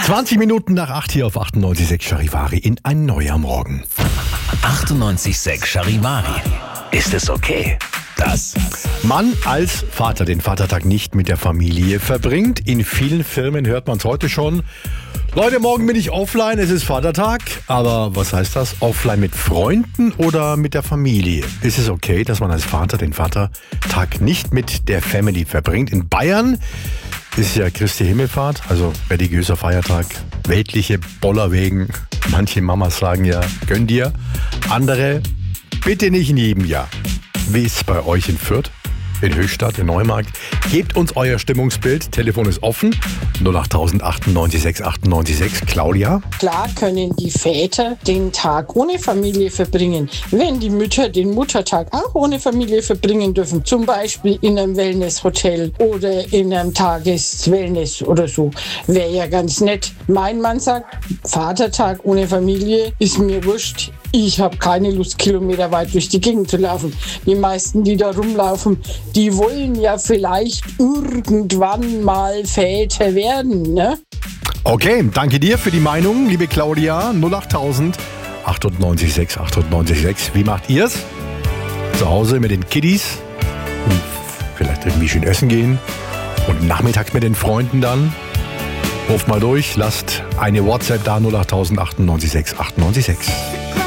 20 Minuten nach 8 hier auf 98.6 Charivari in ein neuer Morgen. 98.6 Charivari. Ist es okay, dass Man als Vater den Vatertag nicht mit der Familie verbringt? In vielen Firmen hört man es heute schon. Leute, morgen bin ich offline, es ist Vatertag. Aber was heißt das? Offline mit Freunden oder mit der Familie? Ist es okay, dass man als Vater den Vatertag nicht mit der Family verbringt? In Bayern ist ja Christi Himmelfahrt, also religiöser Feiertag, weltliche Boller wegen. Manche Mamas sagen ja, gönn dir. Andere, bitte nicht in jedem Jahr. Wie ist es bei euch in Fürth, in Höchstadt, in Neumarkt? Gebt uns euer Stimmungsbild. Telefon ist offen. 08000 98 98 Claudia? Klar können die Väter den Tag ohne Familie verbringen, wenn die Mütter den Muttertag auch ohne Familie verbringen dürfen. Zum Beispiel in einem Wellnesshotel oder in einem Tageswellness oder so. Wäre ja ganz nett. Mein Mann sagt, Vatertag ohne Familie ist mir wurscht. Ich habe keine Lust, kilometerweit durch die Gegend zu laufen. Die meisten, die da rumlaufen, die wollen ja vielleicht irgendwann mal Väter werden, ne? Okay, danke dir für die Meinung, liebe Claudia. 08000 98 98 Wie macht ihr's? Zu Hause mit den Kiddies und vielleicht irgendwie schön essen gehen und nachmittags mit den Freunden dann. Ruft mal durch, lasst eine WhatsApp da 08000 98 98